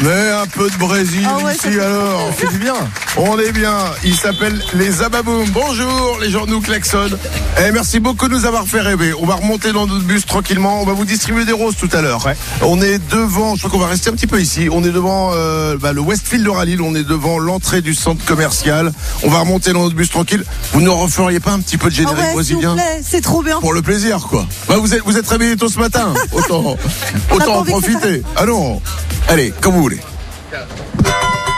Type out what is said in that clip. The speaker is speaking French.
Mais un peu de Brésil ici alors. On fait du bien. On est bien. Il s'appelle les Ababoum. Bonjour, les gens nous klaxonnent. Merci beaucoup de nous avoir fait rêver. On va remonter dans notre bus tranquillement. On va vous distribuer des roses tout à l'heure. Ouais. On est devant, je crois qu'on va rester un petit peu ici. On est devant le Westfield de Rallye. On est devant l'entrée du centre commercial. On va remonter dans notre bus tranquille. Vous ne referiez pas un petit peu de générique brésilien? S'il vous plaît, c'est trop bien. Pour le plaisir, quoi. Bah, vous êtes réveillés tôt ce matin. Autant en profiter. Ah non. Allez, comme vous voulez.